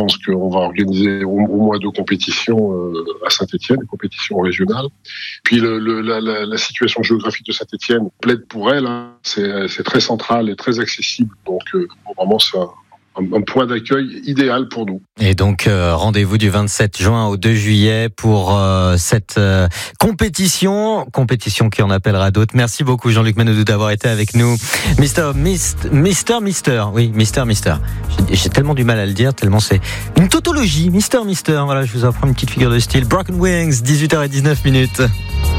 pense qu'on va organiser au moins 2 compétitions à Saint-Étienne, des compétitions régionales. Puis la situation géographique de Saint-Étienne plaide pour elle. Hein. C'est très central et très accessible. Donc vraiment, c'est un point d'accueil idéal pour nous. Et donc rendez-vous du 27 juin au 2 juillet pour cette compétition qui en appellera d'autres. Merci beaucoup Jean-Luc Manodou d'avoir été avec nous. Mister. J'ai tellement du mal à le dire, tellement c'est une tautologie. Mister. Voilà, je vous apprends une petite figure de style. Broken Wings, 18h19.